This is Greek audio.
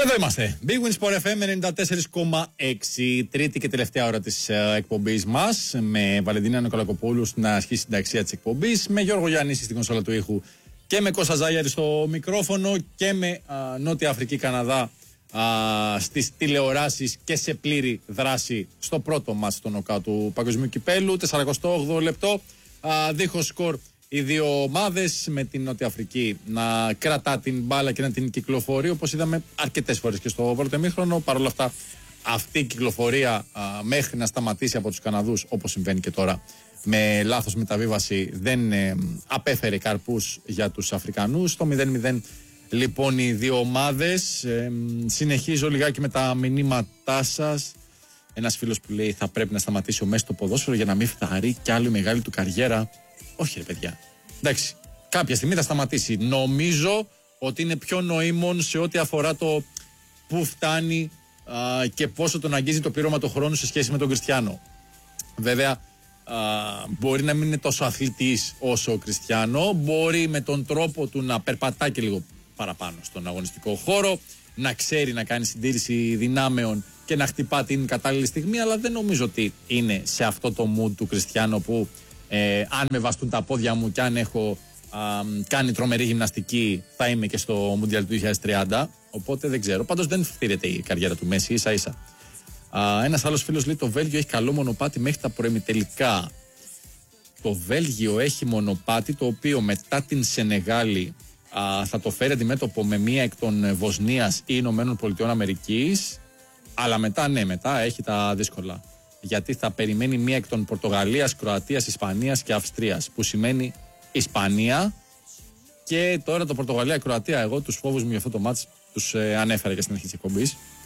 Εδώ είμαστε. Big Win Sport FM 94,6. Τρίτη και τελευταία ώρα της εκπομπής μας. Με Βαλεντίνα Νικολακοπούλου στην αρχή συνταξία της εκπομπής. Με Γιώργο Γιάννηση στην κονσόλα του ήχου. Και με Κώστα Ζάγιαρη στο μικρόφωνο. Και με Νότια Αφρική Καναδά στις τηλεοράσεις και σε πλήρη δράση στο πρώτο μάτς στο νοκάου του Παγκοσμίου Κυπέλου. 48 λεπτό. Δίχως σκορ οι δύο ομάδες, με την Νότια Αφρική να κρατά την μπάλα και να την κυκλοφορεί, όπως είδαμε αρκετές φορές και στο πρώτο ημίχρονο. Παρ' όλα αυτά, αυτή η κυκλοφορία μέχρι να σταματήσει από τους Καναδούς, όπως συμβαίνει και τώρα, με λάθος μεταβίβαση, δεν απέφερε καρπούς για τους Αφρικανούς. Στο 0-0 λοιπόν οι δύο ομάδες. Συνεχίζω λιγάκι με τα μηνύματά σας. Ένας φίλος που λέει θα πρέπει να σταματήσει ο Μέση το ποδόσφαιρο για να μην φθαρεί κι άλλη μεγάλη του καριέρα. Όχι ρε παιδιά, εντάξει, κάποια στιγμή θα σταματήσει. Νομίζω ότι είναι πιο νοήμων σε ό,τι αφορά το που φτάνει και πόσο τον αγγίζει το πλήρωμα του χρόνου σε σχέση με τον Κριστιάνο. Βέβαια μπορεί να μην είναι τόσο αθλητής όσο ο Κριστιάνο, μπορεί με τον τρόπο του να περπατά και λίγο παραπάνω στον αγωνιστικό χώρο, να ξέρει να κάνει συντήρηση δυνάμεων και να χτυπά την κατάλληλη στιγμή, αλλά δεν νομίζω ότι είναι σε αυτό το mood του Κριστιάνο που αν με βαστούν τα πόδια μου και αν έχω κάνει τρομερή γυμναστική θα είμαι και στο Μουντιάλ του 2030, οπότε δεν ξέρω. Πάντως δεν φτύρεται η καριέρα του Μέση, ίσα ίσα. Ένας άλλος φίλος λέει το Βέλγιο έχει καλό μονοπάτι μέχρι τα προημιτελικά. Το Βέλγιο έχει μονοπάτι το οποίο μετά την Σενεγάλη θα το φέρει αντιμέτωπο με μία εκ των Βοσνίας ή Ηνωμένων Πολιτειών Αμερικής, αλλά μετά μετά έχει τα δύσκολα. Γιατί θα περιμένει μία εκ των Πορτογαλίας, Κροατίας, Ισπανίας και Αυστρίας, που σημαίνει Ισπανία. Και τώρα το Πορτογαλία-Κροατία, εγώ τους φόβους μου για αυτό το μάτς τους ανέφερα και στην αρχή της εκπομπής.